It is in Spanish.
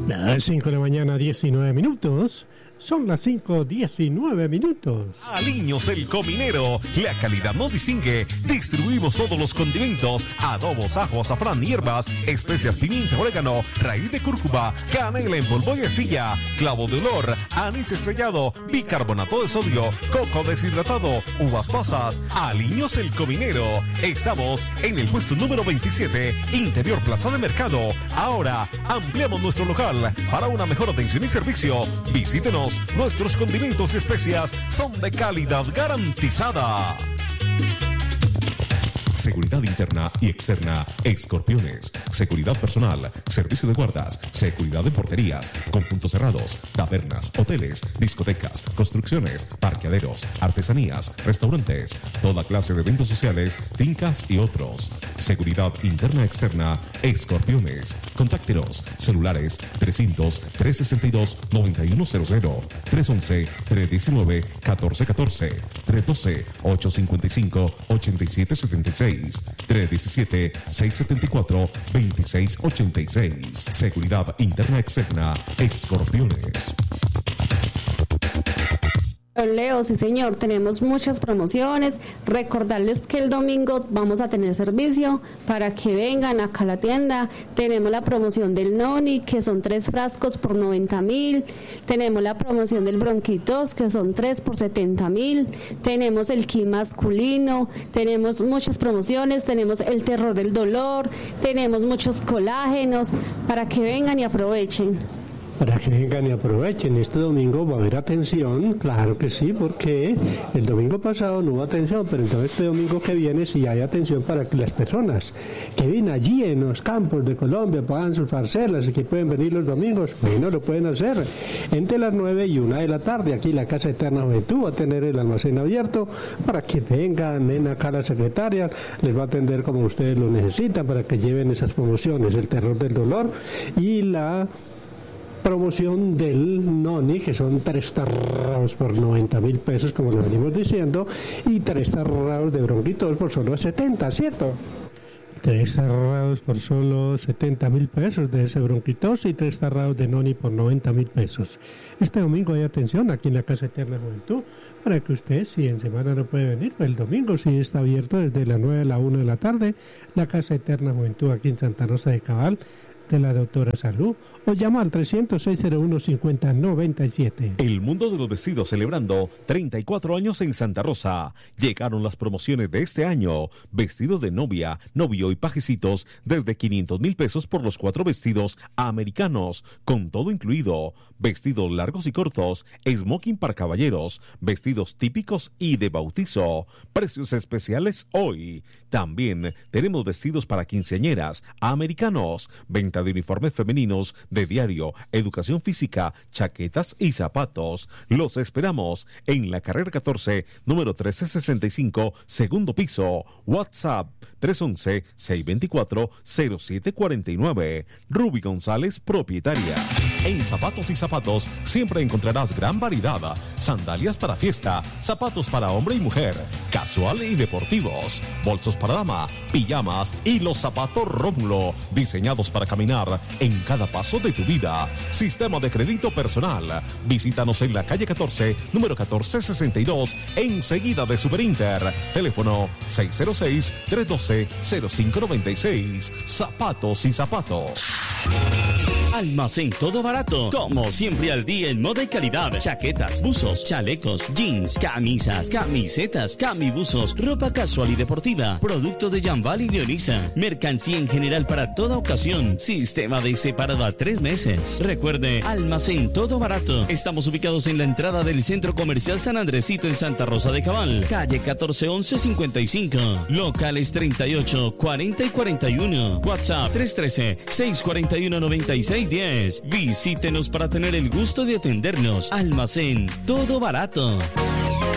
Las 5 de la mañana, 19 minutos. Son las 5:19 minutos. Aliños el Cominero. La calidad nos distingue. Distribuimos todos los condimentos, adobos, ajo, azafrán, hierbas, especias, pimienta, orégano, raíz de cúrcuma, canela en polvo y astilla, clavo de olor, anís estrellado, bicarbonato de sodio, coco deshidratado, uvas pasas. Aliños el Cominero. Estamos en el puesto número 27, Interior Plaza de Mercado. Ahora ampliamos nuestro local para una mejor atención y servicio. Visítenos. Nuestros condimentos y especias son de calidad garantizada. Seguridad interna y externa, Escorpiones. Seguridad personal, servicio de guardas, seguridad de porterías, con puntos cerrados, tabernas, hoteles, discotecas, construcciones, parqueaderos, artesanías, restaurantes, toda clase de eventos sociales, fincas y otros. Seguridad interna externa, Escorpiones. Contáctenos, celulares 300-362-9100, 311-319-1414, 312-855-8776. 317-674-2686. Seguridad interna externa, Escorpiones. Leo, sí señor, tenemos muchas promociones. Recordarles que el domingo vamos a tener servicio para que vengan acá a la tienda. Tenemos la promoción del Noni, que son 3 frascos por 90.000. Tenemos la promoción del Bronquitos, que son 3 por 70.000. Tenemos el Ki masculino. Tenemos muchas promociones. Tenemos el Terror del Dolor. Tenemos muchos colágenos para que vengan y aprovechen. Para que vengan y aprovechen. Este domingo va a haber atención, claro que sí, porque el domingo pasado no hubo atención, pero entonces este domingo que viene sí hay atención para que las personas que viven allí en los campos de Colombia puedan sus parcelas y que pueden venir los domingos, bueno, lo pueden hacer entre las 9 y 1 de la tarde. Aquí la Casa Eterna Juventud va a tener el almacén abierto para que vengan, ven acá la secretaria, les va a atender como ustedes lo necesitan para que lleven esas promociones, el Terror del Dolor y la promoción del Noni, que son 3 tarrados por 90.000 pesos, como lo venimos diciendo, y 3 tarrados de Bronquitos por solo 70, ¿cierto? 3 tarrados por solo 70.000 pesos de ese Bronquitos y 3 tarrados de Noni por 90.000 pesos. Este domingo hay atención aquí en la Casa Eterna Juventud, para que usted, si en semana no puede venir, pues el domingo sí está abierto desde las 9 a la 1 de la tarde, la Casa Eterna Juventud aquí en Santa Rosa de Cabal, de la Doctora Salud, o llama al 300-601-5097. El mundo de los vestidos celebrando 34 años en Santa Rosa. Llegaron las promociones de este año. Vestidos de novia, novio y pajecitos desde 500.000 pesos por los 4 vestidos americanos, con todo incluido. Vestidos largos y cortos, smoking para caballeros, vestidos típicos y de bautizo. Precios especiales hoy. También tenemos vestidos para quinceañeras americanos, venta de uniformes femeninos de diario, educación física, chaquetas y zapatos. Los esperamos en la carrera 14, número 1365, segundo piso. WhatsApp 311-624-0749. Ruby González, propietaria. En Zapatos y Zapatos siempre encontrarás gran variedad. Sandalias para fiesta, zapatos para hombre y mujer, casual y deportivos, bolsos para dama, pijamas y los zapatos Rómulo, diseñados para caminar en cada paso de tu vida. Sistema de crédito personal. Visítanos en la calle 14, número 1462, enseguida de Superinter. Teléfono 606-312-0596. Zapatos y Zapatos. Almacén Todo Barato, como siempre al día en moda y calidad. Chaquetas, buzos, chalecos, jeans, camisas, camisetas, camibuzos, ropa casual y deportiva, producto de Jambal y Leonisa, mercancía en general para toda ocasión, sistema de separado a 3 meses. Recuerde, Almacén Todo Barato. Estamos ubicados en la entrada del Centro Comercial San Andresito en Santa Rosa de Cabal, calle 1411-55, locales 38, 40 y 41, WhatsApp 313-641-9610. Visítenos para tener el gusto de atendernos. Almacén Todo Barato.